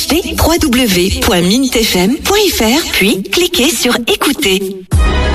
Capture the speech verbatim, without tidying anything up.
H T w w w point mint f m point f r puis cliquez sur écouter.